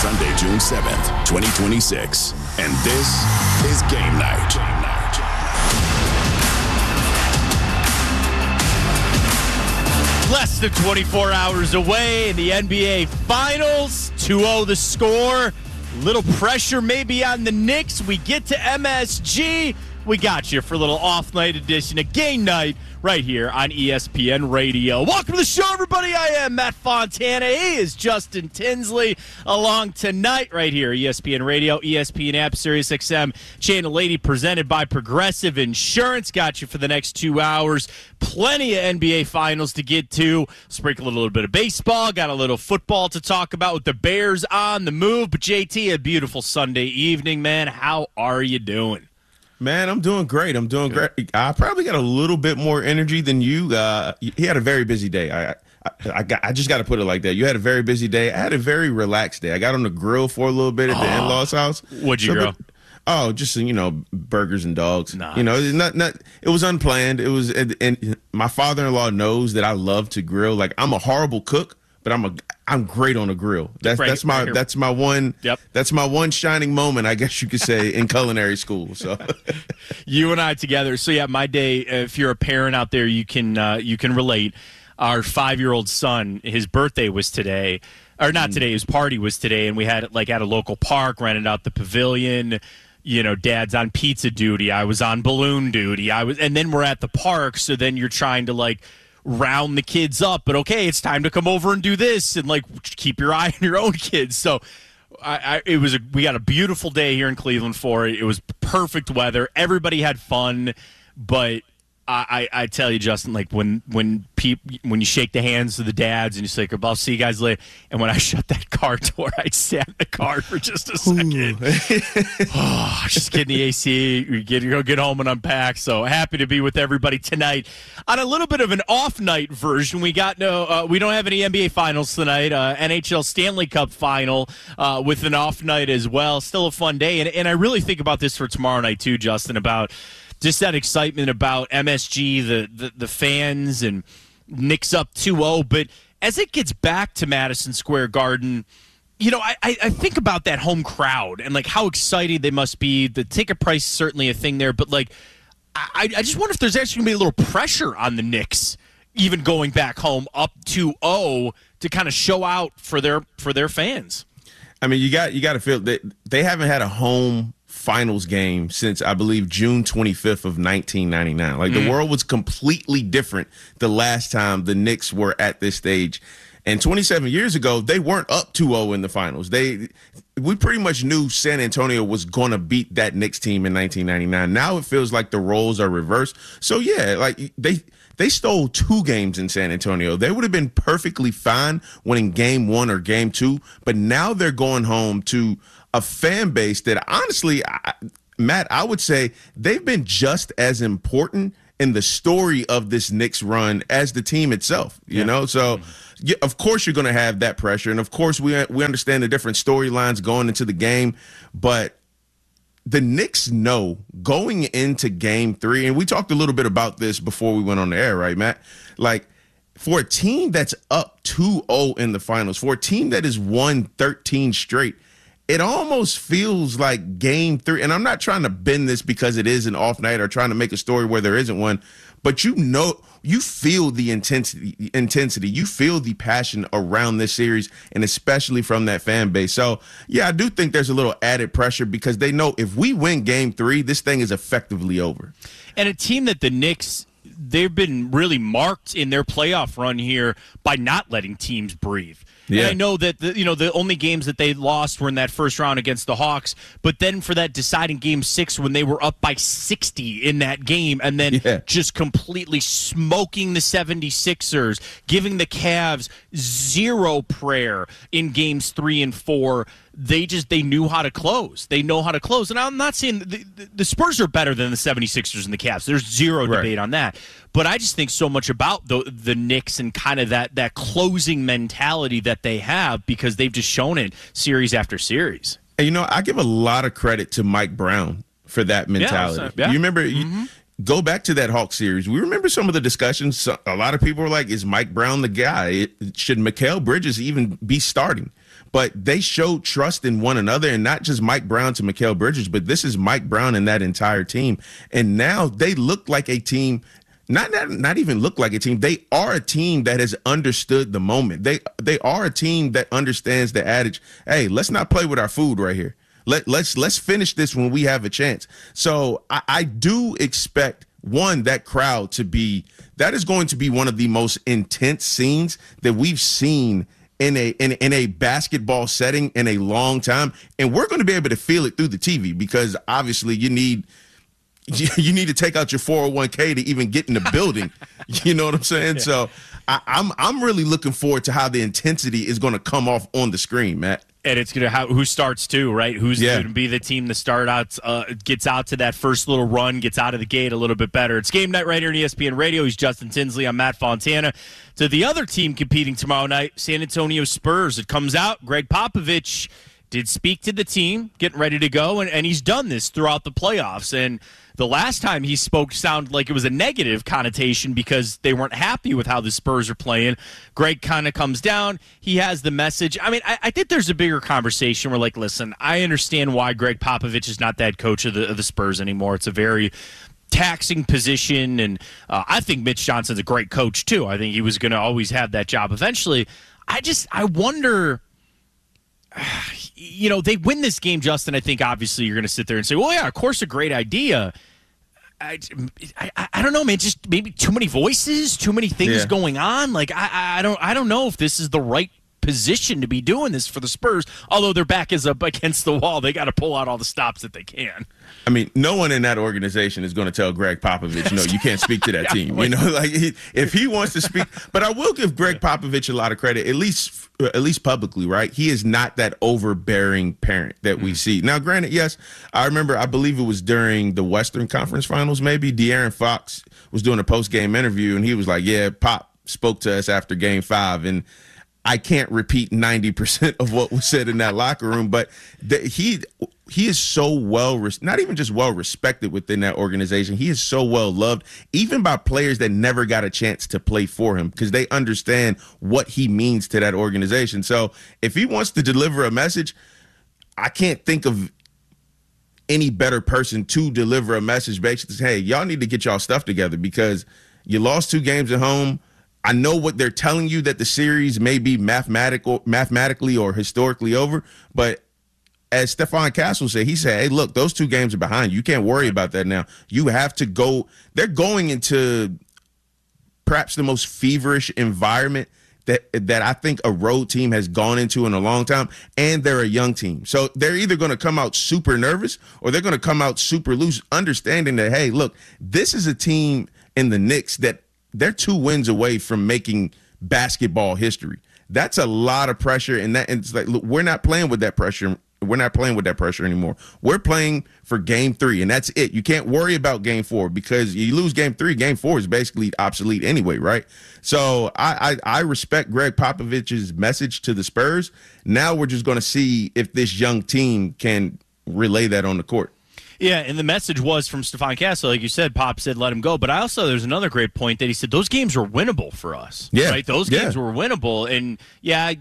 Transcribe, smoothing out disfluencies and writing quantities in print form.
Sunday, June 7th, 2026. And this is Game Night. Less than 24 hours away in the NBA Finals. 2-0 the score. Little pressure maybe on the Knicks. We get to MSG. We got you for a little off-night edition of Game Night right here on ESPN Radio. Welcome to the show, everybody. I am Matt Fontana. He is Justin Tinsley along tonight right here, ESPN Radio, ESPN app, Sirius XM, Channel 80, presented by Progressive Insurance. Got you for the next 2 hours. Plenty of NBA Finals to get to. Sprinkle a little bit of baseball. Got a little football to talk about with the Bears on the move. But JT, a beautiful Sunday evening, man. How are you doing? Man, I'm doing great. Great. I probably got a little bit more energy than you. He had a very busy day. I just got to put it like that. You had a very busy day. I had a very relaxed day. I got on the grill for a little bit at the in-laws house. What'd you grill? Just burgers and dogs. Nice. It was unplanned. It was, and my father-in-law knows that I love to grill. Like, I'm a horrible cook, but I'm great on a grill. That's my one. Yep. That's my one shining moment, I guess you could say, in culinary school. So, you and I together. So yeah, my day. If you're a parent out there, you can relate. Our 5-year-old son, his birthday was today, or not today. His party was today, and we had it like at a local park. Rented out the pavilion. Dad's on pizza duty. I was on balloon duty. And then we're at the park. So then you're trying to round the kids up, but okay, it's time to come over and do this, and keep your eye on your own kids. So we got a beautiful day here in Cleveland for it. It was perfect weather. Everybody had fun, but I tell you, Justin, when you shake the hands of the dads and you say, "I'll see you guys later," and when I shut that car door, I sat in the car for just a second. Just getting the AC, you get home and unpack. So happy to be with everybody tonight on a little bit of an off night version. We don't have any NBA Finals tonight. NHL Stanley Cup Final with an off night as well. Still a fun day, and I really think about this for tomorrow night too, Justin. About just that excitement about MSG, the fans, and Knicks up 2-0. But as it gets back to Madison Square Garden, I think about that home crowd and how excited they must be. The ticket price is certainly a thing there, but I just wonder if there's actually going to be a little pressure on the Knicks, even going back home up 2-0, to kind of show out for their fans. I mean, you got to feel that they haven't had a home finals game since, I believe, June 25th of 1999. The world was completely different the last time the Knicks were at this stage. And 27 years ago, they weren't up 2-0 in the finals. We pretty much knew San Antonio was going to beat that Knicks team in 1999. Now it feels like the roles are reversed. So, yeah, they stole 2 games in San Antonio. They would have been perfectly fine winning game 1 or game 2. But now they're going home to a fan base that, honestly, Matt, I would say they've been just as important in the story of this Knicks run as the team itself, you know? So, yeah, of course you're going to have that pressure. And, of course, we understand the different storylines going into the game. But the Knicks know going into game 3, and we talked a little bit about this before we went on the air, right, Matt? For a team that's up 2-0 in the finals, for a team that has won 13 straight, it almost feels like game 3, and I'm not trying to bend this because it is an off night or trying to make a story where there isn't one, but you feel the intensity, you feel the passion around this series, and especially from that fan base. So, yeah, I do think there's a little added pressure because they know if we win game 3, this thing is effectively over. And a team that the Knicks, they've been really marked in their playoff run here by not letting teams breathe. Yeah. And I know that the only games that they lost were in that first round against the Hawks, but then for that deciding game 6 when they were up by 60 in that game and then just completely smoking the 76ers, giving the Cavs zero prayer in games 3 and 4. They knew how to close. They know how to close. And I'm not saying the Spurs are better than the 76ers and the Cavs. There's zero debate on that. But I just think so much about the Knicks and kind of that closing mentality that they have because they've just shown it series after series. And, I give a lot of credit to Mike Brown for that mentality. Yeah. You remember go back to that Hawks series. We remember some of the discussions. A lot of people were like, is Mike Brown the guy? Should Mikal Bridges even be starting? But they showed trust in one another, and not just Mike Brown to Mikal Bridges, but this is Mike Brown and that entire team. And now they look like a team, not even look like a team. They are a team that has understood the moment. They are a team that understands the adage, hey, let's not play with our food right here. Let's finish this when we have a chance. So I do expect that crowd that is going to be one of the most intense scenes that we've seen in a basketball setting in a long time, and we're going to be able to feel it through the TV because obviously you need to take out your 401k to even get in the building. You know what I'm saying? Yeah. So I'm really looking forward to how the intensity is going to come off on the screen, Matt. And it's going to who starts too, right? Who's going to be the team that gets out to that first little run, gets out of the gate a little bit better. It's game night right here on ESPN Radio. He's Justin Tinsley. I'm Matt Fontana. To the other team competing tomorrow night, San Antonio Spurs. It comes out, Greg Popovich did speak to the team, getting ready to go, and he's done this throughout the playoffs. And the last time he spoke sounded like it was a negative connotation because they weren't happy with how the Spurs are playing. Greg kind of comes down. He has the message. I mean, I think there's a bigger conversation where, like, listen, I understand why Greg Popovich is not the head coach of the Spurs anymore. It's a very taxing position, and I think Mitch Johnson's a great coach, too. I think he was going to always have that job eventually. I wonder... You know, they win this game, Justin. I think obviously you're going to sit there and say, well, yeah, of course, a great idea. I don't know, man. Just maybe too many voices, too many things going on. Like, I don't know if this is the right position to be doing this for the Spurs. Although their back is up against the wall, they got to pull out all the stops that they can. I mean, no one in that organization is going to tell Greg Popovich, no, you can't speak to that team. You know, like if he wants to speak. But I will give Greg Popovich a lot of credit, at least publicly, right? He is not that overbearing parent that we see. Now, granted, yes, I believe it was during the Western Conference Finals, maybe, De'Aaron Fox was doing a post-game interview, and he was like, yeah, Pop spoke to us after Game 5, and I can't repeat 90% of what was said in that locker room, but he is so not even just well respected within that organization. He is so well loved, even by players that never got a chance to play for him because they understand what he means to that organization. So if he wants to deliver a message, I can't think of any better person to deliver a message. Basically, hey, y'all need to get y'all stuff together because you lost 2 games at home. I know what they're telling you, that the series may be mathematically or historically over, but as Stephon Castle said, he said, hey, look, those 2 games are behind you. You can't worry about that now. You have to go. They're going into perhaps the most feverish environment that I think a road team has gone into in a long time, and they're a young team. So they're either going to come out super nervous or they're going to come out super loose, understanding that, hey, look, this is a team in the Knicks that they're 2 wins away from making basketball history. That's a lot of pressure, and it's like, look, we're not playing with that pressure. We're not playing with that pressure anymore. We're playing for Game 3, and that's it. You can't worry about Game 4 because you lose Game 3. Game 4 is basically obsolete anyway, right? So I respect Greg Popovich's message to the Spurs. Now we're just going to see if this young team can relay that on the court. Yeah, and the message was from Stephon Castle, like you said, Pop said let him go. But there's another great point that he said those games were winnable for us. Yeah. Right? Those games were winnable. And, yeah,